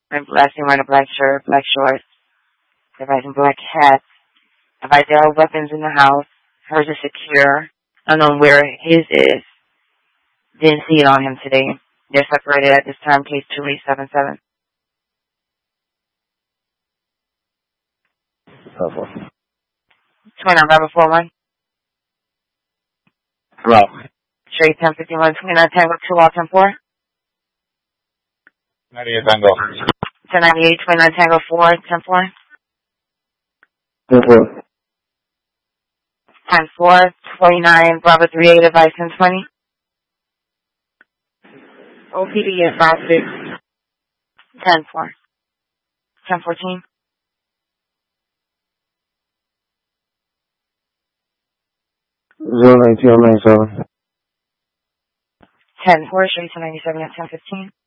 Last name wearing a black shirt, black shorts, advising black hat. Advised there are weapons in the house. Hers is secure. Unknown where his is. Didn't see it on him today. They're separated at this time, case 2877. Helpful. 2941. Hello. Straight 1051, 29 Tango 2 all 10-4. 98 Tango. 1098, 29 Tango 4, 10-4. 10-4. 10-4, 29 Bravo 38, advice 1020. OPD at 56. 10-4. 1014. 09297. 10-4, straight to 97 at 1015.